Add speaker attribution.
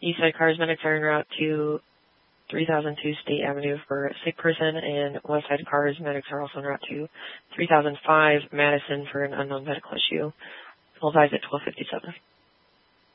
Speaker 1: Eastside Carsmedics are en route to 3002 State Avenue for a sick person, and Westside Carsmedics are also en route to 3005 Madison for an unknown medical issue. Hold eyes at 1257.